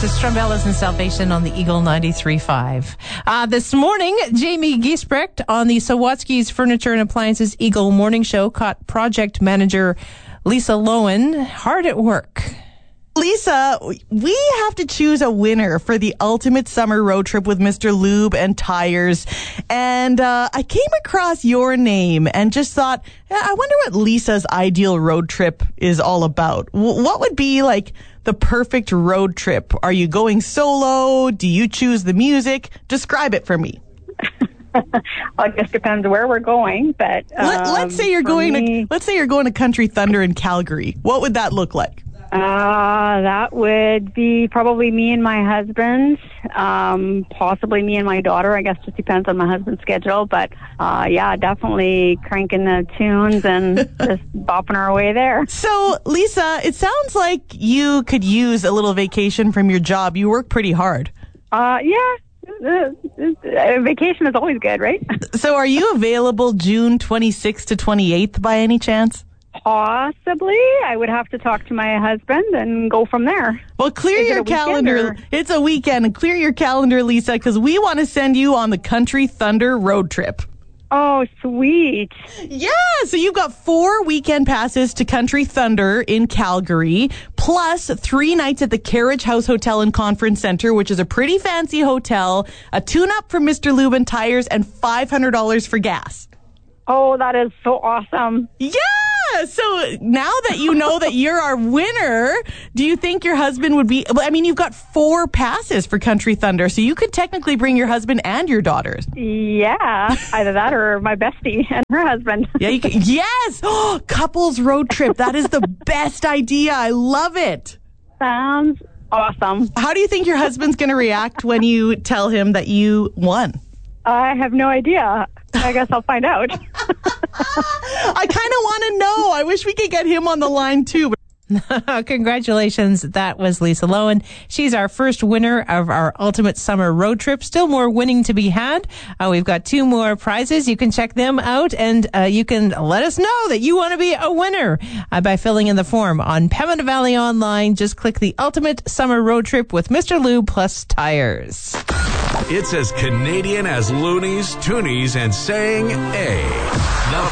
is Strumbellas and Salvation on the Eagle 93.5. This morning, Jamie Giesbrecht on the Sawatsky's Furniture and Appliances Eagle Morning Show caught project manager Lisa Lowen hard at work. Lisa, we have to choose a winner for the ultimate summer road trip with Mr. Lube and Tires. And I came across your name and just thought, I wonder what Lisa's ideal road trip is all about. What would be like the perfect road trip? Are you going solo? Do you choose the music? Describe it for me. Well, it just depends where we're going, but let's say you're going to Country Thunder in Calgary. What would that look like? That would be probably me and my husband, possibly me and my daughter. I guess just depends on my husband's schedule. But, yeah, definitely cranking the tunes and just bopping our way there. So, Lisa, it sounds like you could use a little vacation from your job. You work pretty hard. Yeah. Vacation is always good, right? So are you available June 26th to 28th by any chance? Possibly. I would have to talk to my husband and go from there. Well, clear your calendar. It's a weekend, and clear your calendar, Lisa, because we want to send you on the Country Thunder road trip. Oh, sweet. Yeah, so you've got 4 weekend passes to Country Thunder in Calgary, plus 3 nights at the Carriage House Hotel and Conference Center, which is a pretty fancy hotel, a tune-up for Mr. Lube and Tires, and $500 for gas. Oh, that is so awesome. Yeah! So now that you know that you're our winner, do you think your husband would be... I mean, you've got 4 passes for Country Thunder, so you could technically bring your husband and your daughters. Yeah, either that or my bestie and her husband. Yeah, you can, yes! Oh, couples road trip. That is the best idea. I love it. Sounds awesome. How do you think your husband's going to react when you tell him that you won? I have no idea. I guess I'll find out. I kind of want to know. I wish we could get him on the line, too. Congratulations. That was Lisa Lowen. She's our first winner of our ultimate summer road trip. Still more winning to be had. We've got 2 more prizes. You can check them out, and you can let us know that you want to be a winner by filling in the form on Pembina Valley Online. Just click the ultimate summer road trip with Mr. Lube plus Tires. It's as Canadian as loonies, toonies, and saying A. The